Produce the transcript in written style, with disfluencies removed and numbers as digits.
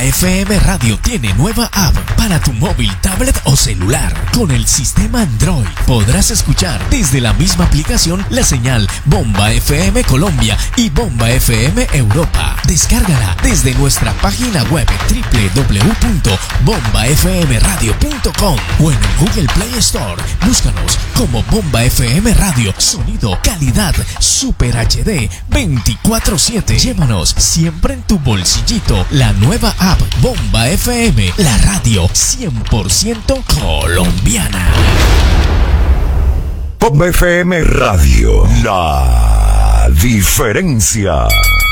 FM Radio tiene nueva app para tu móvil, tablet o celular. Con el sistema Android podrás escuchar desde la misma aplicación la señal Bomba FM Colombia y Bomba FM Europa. Descárgala desde nuestra página web www.bombafmradio.com o en el Google Play Store. Búscanos como Bomba FM Radio. Sonido, calidad, Super HD 24/7. Llévanos siempre en tu bolsillito la nueva app Bomba FM, la radio 100% colombiana. Bomba FM Radio, la diferencia.